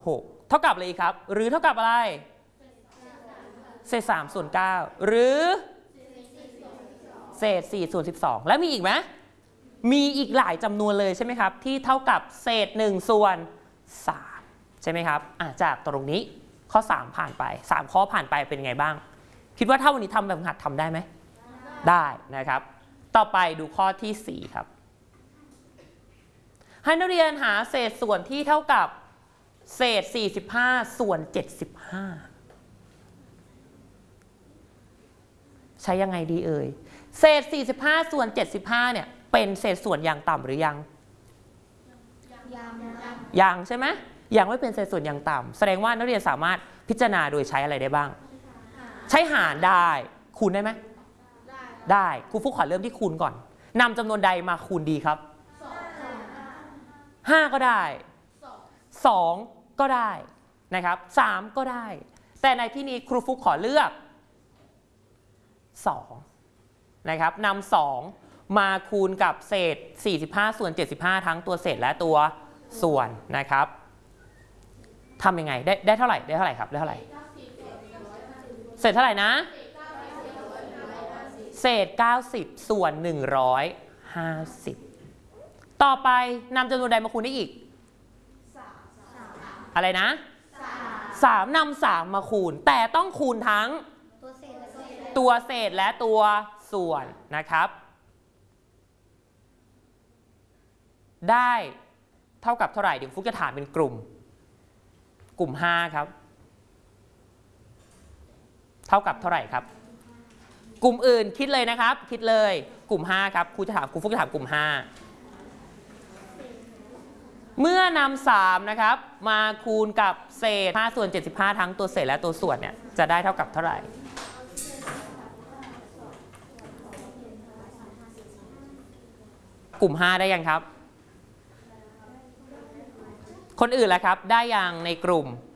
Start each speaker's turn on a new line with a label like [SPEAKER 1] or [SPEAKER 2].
[SPEAKER 1] 6เท่ากับอะไรครับหรือเท่ากับอะไรเศษ3 ส่วน 9หรือเศษ4 ส่วน 12แล้วมีอีกไหมมีอีกหลายจำนวนเลยใช่ไหมครับที่เท่ากับเศษ1 ส่วน 3ใช่ไหมครับจากตรงนี้ข้อ3ผ่านไป3ข้อผ่านไปเป็นไงบ้างคิดว่าถ้าวันนี้ทำแบบหัดทำได้ไหมได้นะครับต่อไปดูข้อที่4ครับให้นักเรียนหาเศษส่วนที่เท่ากับเศษ45 ส่วน 75ใช้ยังไงดีเอ่ยเศษ45 ส่วน 75เนี่ยเป็นเศษส่วนอย่างต่ำหรือยังยังใช่ไหมยังไม่เป็นเศษส่วนอย่างต่ำแสดงว่านักเรียนสามารถพิจารณาโดยใช้อะไรได้บ้างใช้หารได้คูณได้ไหมได้ครูฟุกขอเริ่มที่คูณก่อนนำจำนวนใดมาคูณดีครับ5ก็ได้2ก็ได้นะครับ3ก็ได้แต่ในที่นี้ครูฟุกขอเลือก2นะครับนำ2มาคูณกับเศษ45 ส่วน 75ทั้งตัวเศษและตัวส่วนนะครับทำยังไงได้เท่าไหร่ครับได้เท่าไหร่เศษเท่าไหร่นะเศษ90 ส่วน 150ต่อไปนำจำนวนใดมาคูณได้อีกอะไรนะ3นำ3มาคูณแต่ต้องคูณทั้งตัวเศษและตัวส่วนนะครับได้เท่ากับเท่าไหร่เดี๋ยวฟุกจะถามเป็นกลุ่ม5ครับเท่ากับเท่าไหร่ครับกลุ่มอื่นคิดเลยนะครับคิดเลยกลุ่ม5ครับครูฟุกจะถามกลุ่ม5เมื่อนำ3นะครับมาคูณกับเศษ5 ส่วน 75ทั้งตัวเศษและตัวส่วนเนี่ยจะได้เท่ากับเท่าไหร่กลุ่ม5ได้ยังครับคนอื่นล่ะครับได้ยังในกลุ่ม